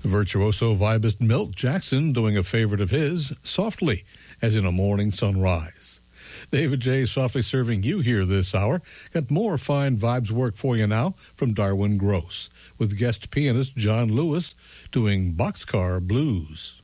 Virtuoso vibist Milt Jackson doing a favorite of his, Softly, as in a morning sunrise. David J. softly serving you here this hour. Got more fine vibes work for you now from Darwin Gross, with guest pianist John Lewis doing Boxcar Blues.